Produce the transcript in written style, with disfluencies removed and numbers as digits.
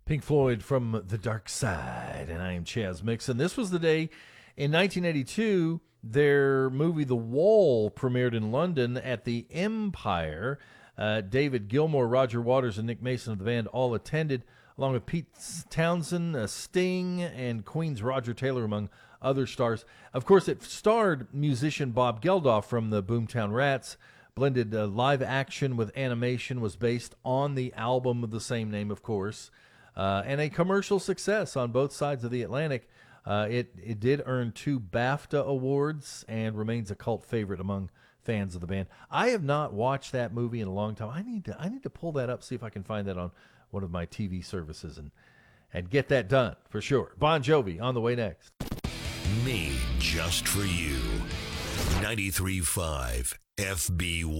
Pink Floyd from The Dark Side, and I am Chaz Mixon. This was the day in 1982 their movie The Wall premiered in London at the Empire. David Gilmour, Roger Waters, and Nick Mason of the band all attended, along with Pete Townsend, Sting, and Queen's Roger Taylor, among other stars. Of course, it starred musician Bob Geldof from the Boomtown Rats. Blended live action with animation, was based on the album of the same name, of course, and a commercial success on both sides of the Atlantic. It did earn 2 BAFTA awards and remains a cult favorite among fans of the band. I have not watched that movie in a long time. I need to pull that up, see if I can find that on one of my TV services and get that done for sure. Bon Jovi on the way next. Me, just for you. 93.5 FB1.